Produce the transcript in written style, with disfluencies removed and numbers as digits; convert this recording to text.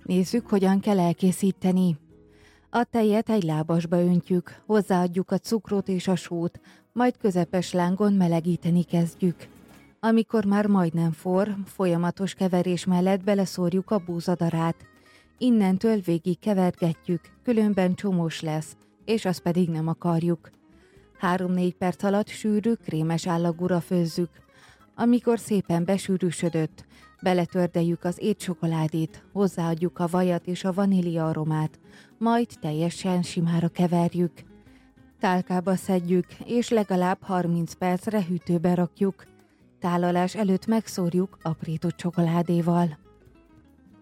Nézzük, hogyan kell elkészíteni. A tejet egy lábasba öntjük, hozzáadjuk a cukrot és a sót, majd közepes lángon melegíteni kezdjük. Amikor már majdnem forr, folyamatos keverés mellett beleszórjuk a búzadarát. Innentől végig kevergetjük, különben csomós lesz, és azt pedig nem akarjuk. 3-4 perc alatt sűrű, krémes állagúra főzzük. Amikor szépen besűrűsödött, beletördeljük az étcsokoládét, hozzáadjuk a vajat és a vanília aromát, majd teljesen simára keverjük. Tálkába szedjük, és legalább 30 percre hűtőbe rakjuk. Tálalás előtt megszórjuk aprított csokoládéval.